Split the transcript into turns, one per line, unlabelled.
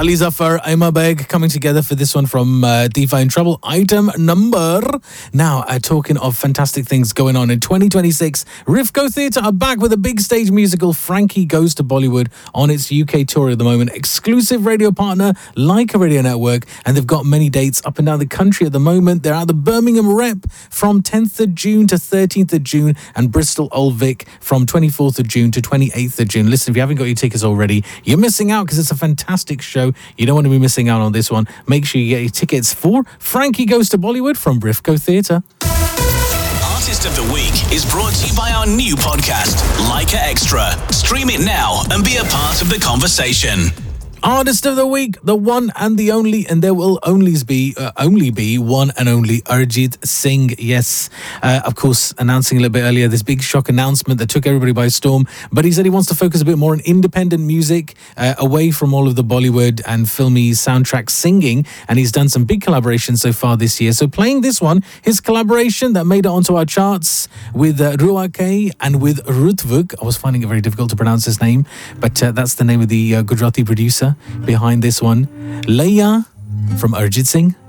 Ali Zafar, Aima Beg coming together for this one from Tifa in Trouble. Item number. Now, talking of fantastic things going on in 2026, Rifco Theatre are back with a big stage musical, Frankie Goes to Bollywood, on its UK tour at the moment. Exclusive radio partner, Leica Radio Network, and they've got many dates up and down the country at the moment. They're at the Birmingham Rep from 10th of June to 13th of June, and Bristol Old Vic from 24th of June to 28th of June. Listen, if you haven't got your tickets already, you're missing out because it's a fantastic show. You don't want to be missing out on this one. Make sure you get your tickets for Frankie Goes to Bollywood from Rifco Theatre.
Artist of the Week is brought to you by our new podcast, Leica Extra. Stream it now and be a part of the conversation.
Artist of the Week, the one and the only, and there will only be one and only Arijit Singh. Yes, of course, announcing a little bit earlier this big shock announcement that took everybody by storm. But he said he wants to focus a bit more on independent music, away from all of the Bollywood and filmy soundtrack singing. And he's done some big collaborations so far this year. So playing this one, his collaboration that made it onto our charts with Ruwa K and with Rutvuk. I was finding it very difficult to pronounce his name, but that's the name of the Gujarati producer behind this one. Leia from Arijit Singh.